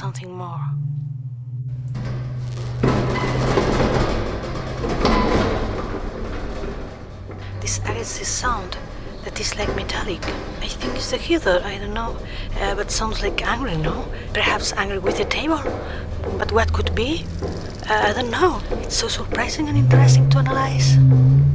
something more. This sound that is like metallic. I think it's the heater, I don't know. But sounds like angry, no? Perhaps angry with the table? But what could be? I don't know. It's so surprising and interesting to analyze.